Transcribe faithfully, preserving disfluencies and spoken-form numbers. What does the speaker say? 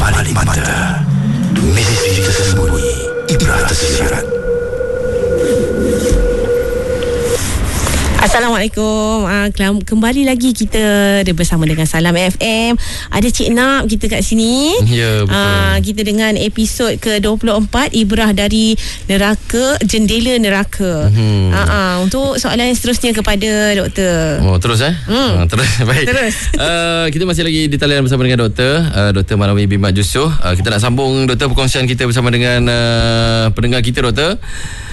balik mata, misteri tersembunyi, ibrah tersirat. Assalamualaikum. Uh, kembali lagi kita bersama dengan Salam F M. Ada Cik Nap kita kat sini. Ya, betul. Uh, kita dengan episod ke dua puluh empat, Ibrah dari Neraka, Jendela Neraka. Hmm. Uh, uh, untuk soalan yang seterusnya kepada doktor. Oh, terus eh? Hmm. Uh, terus. Baik. Terus. Uh, kita masih lagi di talian bersama dengan doktor, uh, Doktor Marami bin Mat Yusof. Uh, kita nak sambung doktor perkongsian kita bersama dengan uh, pendengar kita, doktor.